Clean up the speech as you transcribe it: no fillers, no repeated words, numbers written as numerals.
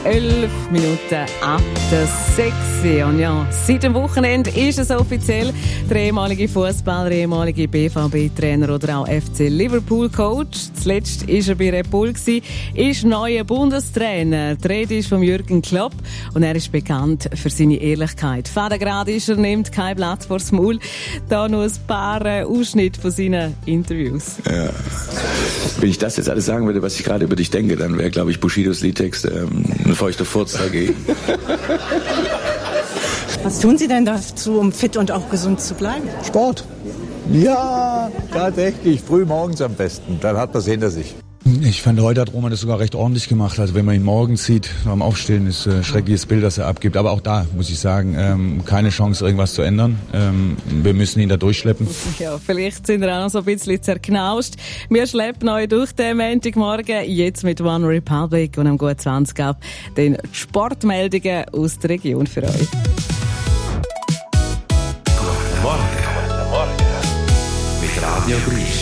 11 Minuten ab der 6. Und ja, seit dem Wochenende ist es offiziell. Der ehemalige Fußballer, ehemalige BVB-Trainer oder auch FC Liverpool-Coach. Zuletzt war er bei Red Bull, ist neuer Bundestrainer. Die Rede ist von Jürgen Klopp und er ist bekannt für seine Ehrlichkeit. Fadengrad ist er, nimmt kein Blatt vors Maul. Da noch ein paar Ausschnitte von seinen Interviews. Ja. Wenn ich das jetzt alles sagen würde, was ich gerade über dich denke, dann wäre, glaube ich, Bushidos Liedtext ein feuchter Furz dagegen. Was tun Sie denn dazu, um fit und auch gesund zu bleiben? Sport. Ja, tatsächlich. Früh morgens am besten. Dann hat man es hinter sich. Ich fand, heute hat Roman das sogar recht ordentlich gemacht. Also wenn man ihn morgens sieht, beim Aufstehen, ist ein schreckliches Bild, das er abgibt. Aber auch da, muss ich sagen, keine Chance, irgendwas zu ändern. Wir müssen ihn da durchschleppen. Ja, vielleicht sind wir auch noch so ein bisschen zerknauscht. Wir schleppen euch durch den Montagmorgen, jetzt mit One Republic und am gut 20 ab den Sportmeldungen aus der Region für euch. Guten Morgen. Mit Radio 3.